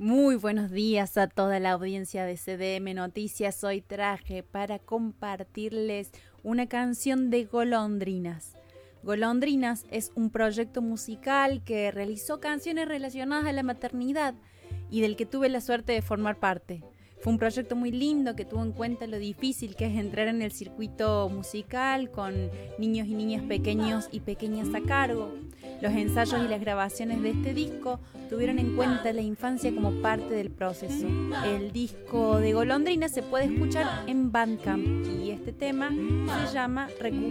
Muy buenos días a toda la audiencia de CDM Noticias. Hoy traje para compartirles una canción de Golondrinas. Golondrinas es un proyecto musical que realizó canciones relacionadas a la maternidad y del que tuve la suerte de formar parte. Fue un proyecto muy lindo que tuvo en cuenta lo difícil que es entrar en el circuito musical con niños y niñas pequeños y pequeñas a cargo. Los ensayos y las grabaciones de este disco tuvieron en cuenta la infancia como parte del proceso. El disco de Golondrina se puede escuchar en Bandcamp y este tema se llama Recupera.